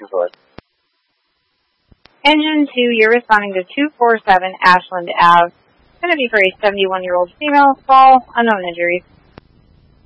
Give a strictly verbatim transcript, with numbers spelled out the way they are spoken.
two four. Engine two, you're responding to two four seven Ashland Avenue. It's going to be for a seventy-one-year-old female. Fall, unknown injuries.